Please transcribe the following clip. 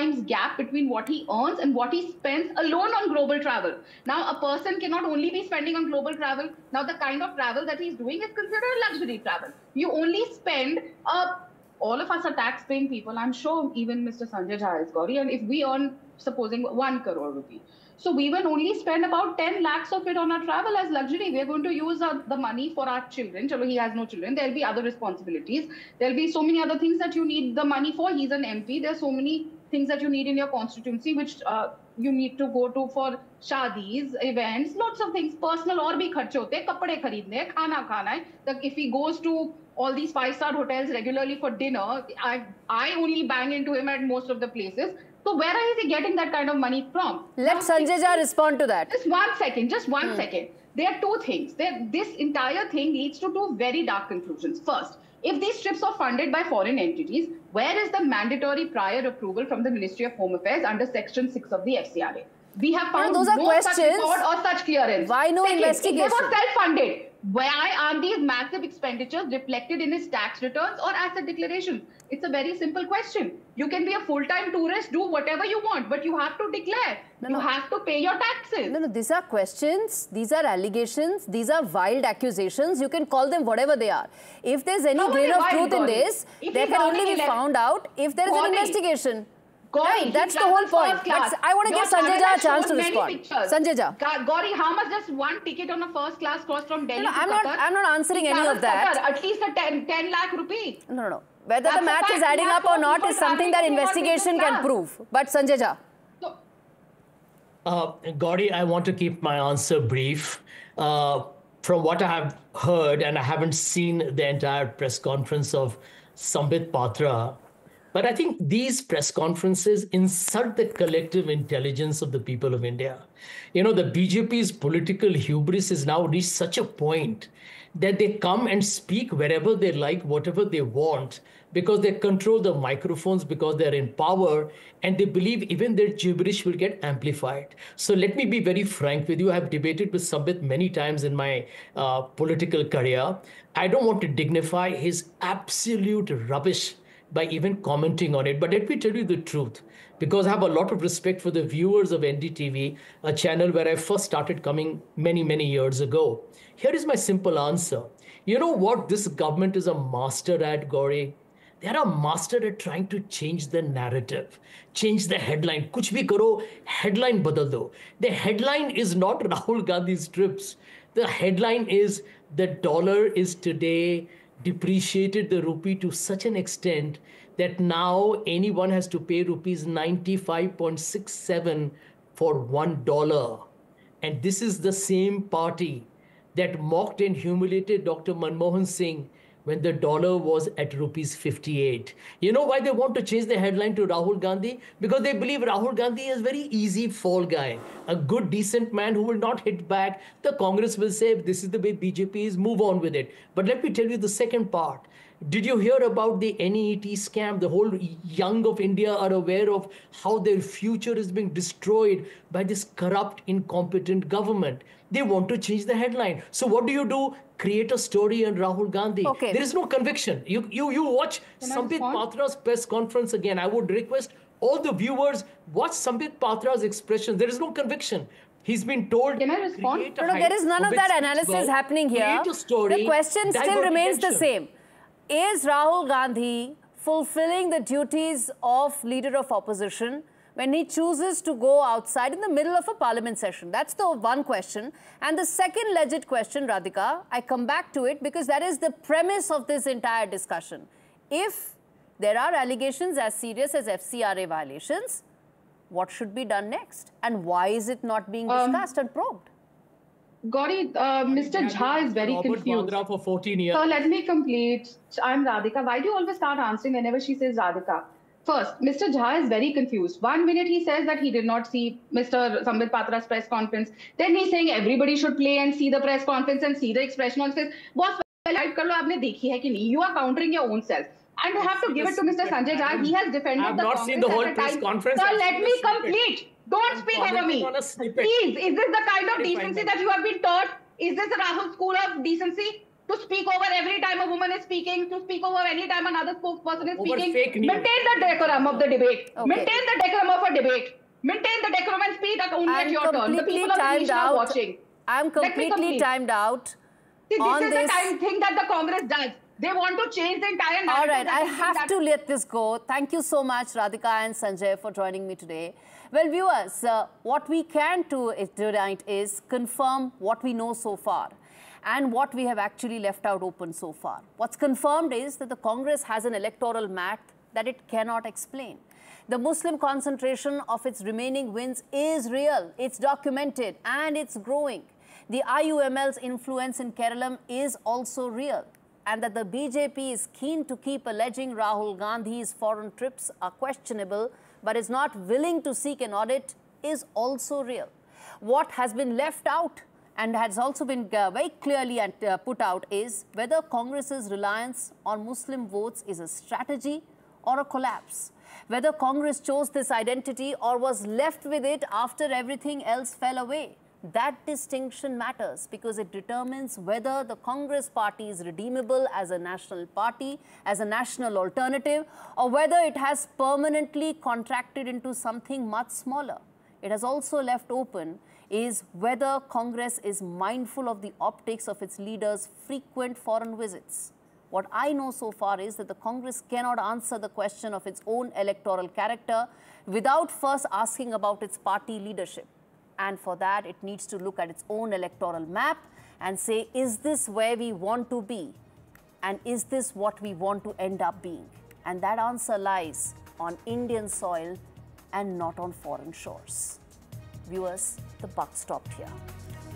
times gap between what he earns and what he spends alone on global travel. Now, a person cannot only be spending on global travel. Now, the kind of travel that he's doing is considered luxury travel. You only spend all of us are tax-paying people. I'm sure even Mr. Sanjay Jha is, Gauri, and if we earn, supposing 1 crore rupee, so we will only spend about 10 lakhs of it on our travel as luxury. We are going to use the money for our children. Chalo, he has no children. There'll be other responsibilities. There'll be so many other things that you need the money for. He's an MP. There's so many things that you need in your constituency, which you need to go to for shadis, events, lots of things. Personal और भी खर्चे होते हैं, कपड़े खरीदने, खाना खाना है. If he goes to all these 5-star hotels regularly for dinner, I only bang into him at most of the places. So where is he getting that kind of money from? Let Sanjay Jha respond to that. Just one second. There are two things. This entire thing leads to two very dark conclusions. First, if these trips are funded by foreign entities, where is the mandatory prior approval from the Ministry of Home Affairs under Section 6 of the FCRA? We have found those are no questions. such record or such clearance. Why no Second, investigation? If they were self-funded, why aren't these massive expenditures reflected in his tax returns or asset declarations? It's a very simple question. You can be a full-time tourist, do whatever you want, but you have to declare. You have to pay your taxes. No, these are questions, these are allegations, these are wild accusations. You can call them whatever they are. If there's any grain of truth in this, they can only be found out if there is an investigation. Gauri, that's the whole point. But I want to give Sanjay Jha a chance to respond. Sanjay Jha. Gauri, how much does one ticket on a first class cost from Delhi to Qatar? I'm not answering any of that. Qatar, at least a 10 lakh rupee. No. Whether the math is adding up or not is something that investigation can prove. But Sanjay Jha. Gauri, I want to keep my answer brief. From what I have heard, and I haven't seen the entire press conference of Sambit Patra, but I think these press conferences insult the collective intelligence of the people of India. You know, the BJP's political hubris has now reached such a point that they come and speak wherever they like, whatever they want, because they control the microphones, because they're in power, and they believe even their gibberish will get amplified. So let me be very frank with you. I have debated with Sambit many times in my political career. I don't want to dignify his absolute rubbish by even commenting on it. But let me tell you the truth, because I have a lot of respect for the viewers of NDTV, a channel where I first started coming many, many years ago. Here is my simple answer. You know what this government is a master at, Gauri? They are a master at trying to change the narrative, change the headline. Kuch bhi karo, headline badal do. The headline is not Rahul Gandhi's trips. The headline is the dollar is today depreciated the rupee to such an extent that now anyone has to pay rupees 95.67 for $1. And this is the same party that mocked and humiliated Dr. Manmohan Singh when the dollar was at rupees 58. You know why they want to change the headline to Rahul Gandhi? Because they believe Rahul Gandhi is a very easy fall guy, a good, decent man who will not hit back. The Congress will say, this is the way BJP is, move on with it. But let me tell you the second part. Did you hear about the NEET scam? The whole young of India are aware of how their future is being destroyed by this corrupt, incompetent government. They want to change the headline. So what do? Create a story on Rahul Gandhi. Okay. There is no conviction. You watch Sambit Patra's press conference again. I would request all the viewers watch Sambit Patra's expression. There is no conviction. He's been told. Can I respond? No, there is none of that analysis happening here. The question still remains the same. Is Rahul Gandhi fulfilling the duties of leader of opposition when he chooses to go outside in the middle of a parliament session? That's the one question. And the second legit question, Radhika, I come back to it because that is the premise of this entire discussion. If there are allegations as serious as FCRA violations, what should be done next? And why is it not being discussed and probed? Gauri, Mr. Jha is very confused. For 14 years. So let me complete. I'm Radhika. Why do you always start answering whenever she says Radhika? First, Mr. Jha is very confused. 1 minute he says that he did not see Mr. Sambit Patra's press conference. Then he's saying everybody should play and see the press conference and see the expression on his face. Boss, live kar lo, aapne dekhi hai ki nahi? You are countering your own self. And I have to give it to Mr. Sanjay Jha. He has defended the Congress. I have not seen the whole press conference. Sir, let me complete. Don't speak over me. Please, is this the kind of decency that you have been taught? Is this the Rahul school of decency? To speak over every time a woman is speaking, to speak over any time another spokesperson is speaking. Maintain the decorum of the debate. Okay. Maintain the decorum a debate. Maintain the decorum and speak only at your turn. The people of the nation are watching. I'm completely timed out. See, this is the time thing that the Congress does. They want to change the entire narrative. All right, I have to let this go. Thank you so much, Radhika and Sanjay, for joining me today. Well, viewers, what we can do tonight is confirm what we know so far and what we have actually left out open so far. What's confirmed is that the Congress has an electoral math that it cannot explain. The Muslim concentration of its remaining wins is real, it's documented, and it's growing. The IUML's influence in Kerala is also real. And that the BJP is keen to keep alleging Rahul Gandhi's foreign trips are questionable, but is not willing to seek an audit is also real. What has been left out and has also been very clearly put out is whether Congress's reliance on Muslim votes is a strategy or a collapse. Whether Congress chose this identity or was left with it after everything else fell away. That distinction matters because it determines whether the Congress party is redeemable as a national party, as a national alternative, or whether it has permanently contracted into something much smaller. It has also left open is whether Congress is mindful of the optics of its leaders' frequent foreign visits. What I know so far is that the Congress cannot answer the question of its own electoral character without first asking about its party leadership. And for that, it needs to look at its own electoral map and say, is this where we want to be? And is this what we want to end up being? And that answer lies on Indian soil and not on foreign shores. Viewers, the buck stopped here.